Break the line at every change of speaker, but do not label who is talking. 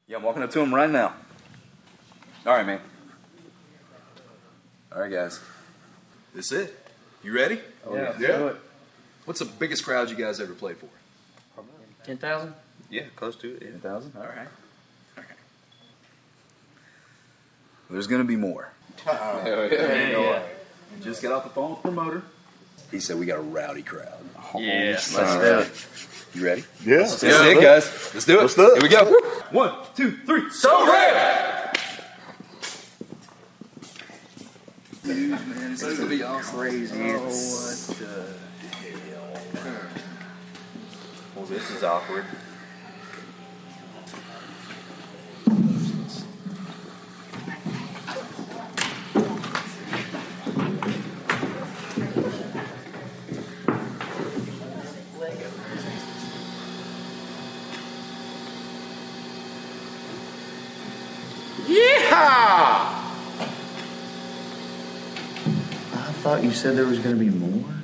Yeah, I'm walking up to him right now. All right, man. All right, guys. This it? You ready?
Oh, yeah.
Yeah.
What's the biggest crowd you guys ever played for?
10,000?
Yeah, close to it. 10,000? All right. There's going to be more.
Yeah.
Just got off the phone with the promoter. He said we got a rowdy crowd.
Yes,
Let's do it. You ready?
Yeah.
That's it, guys. Let's do it.
Let's do it.
Here we go. 1, 2, 3. So red! Dude, man, this is going to be awesome.
Crazy.
What the hell?
Well, this is awkward.
Yeehaw!
I thought you said there was going to be more.